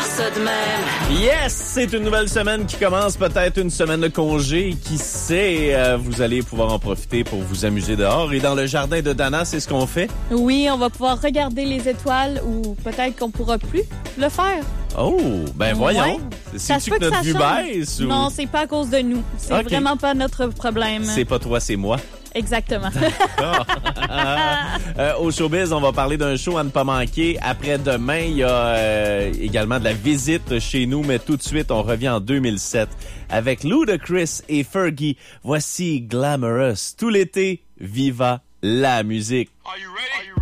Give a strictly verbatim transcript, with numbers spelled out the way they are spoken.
ça de même. Yes! C'est une nouvelle semaine qui commence, peut-être une semaine de congé. Qui sait, euh, vous allez pouvoir en profiter pour vous amuser dehors. Et dans le jardin de Dana, c'est ce qu'on fait? Oui, on va pouvoir regarder les étoiles ou peut-être qu'on pourra plus le faire. Oh, ben voyons. Ouais. C'est-tu se peut que notre ça vue change. baisse? Ou... Non, c'est pas à cause de nous. C'est Ok. vraiment pas notre problème. C'est pas toi, c'est moi. Exactement. euh, au showbiz, on va parler d'un show à ne pas manquer. Après-demain, il y a euh, également de la visite chez nous, mais tout de suite, on revient en deux mille sept avec Ludacris et Fergie. Voici Glamorous. Tout l'été, viva la musique. Are you ready? Are you